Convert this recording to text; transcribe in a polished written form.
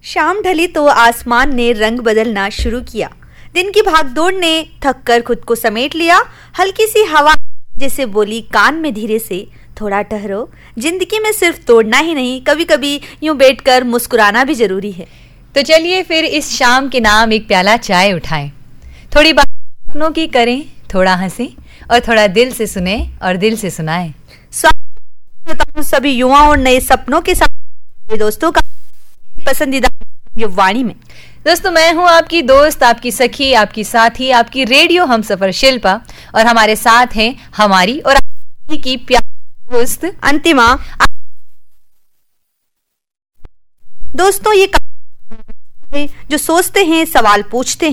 शाम ढली तो आसमान ने रंग बदलना शुरू किया। दिन की भागदौड़ ने थक कर खुद को समेट लिया। हल्की सी हवा जैसे बोली कान में धीरे से, थोड़ा ठहरो, जिंदगी में सिर्फ तोड़ना ही नहीं, कभी कभी यूं बैठकर मुस्कुराना भी जरूरी है। तो चलिए फिर इस शाम के नाम एक प्याला चाय उठाएं, थोड़ी बात सपनों की करें, थोड़ा हंसें और थोड़ा दिल से सुने और दिल से सुनाएं। स्वागत सभी युवाओं और नए सपनों के साथ दोस्तों का पसंदीदा वाणी में। दोस्तों, मैं हूं आपकी दोस्त, आपकी सखी, आपकी साथी, आपकी रेडियो हमसफर शिल्पा, और हमारे साथ हैं हमारी और आपकी की प्यारी दोस्त अंतिमा। दोस्तों, ये जो सोचते हैं, सवाल पूछते हैं,